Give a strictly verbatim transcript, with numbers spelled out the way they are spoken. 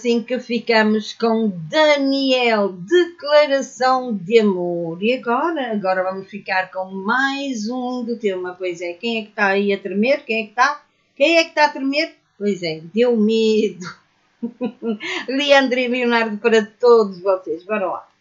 assim que ficamos com Daniel, declaração de amor. E agora? Agora vamos ficar com mais um do tema. Pois é, quem é que está aí a tremer? Quem é que está? Quem é que está a tremer? Pois é, deu medo. Leandro e Leonardo para todos vocês. Bora lá.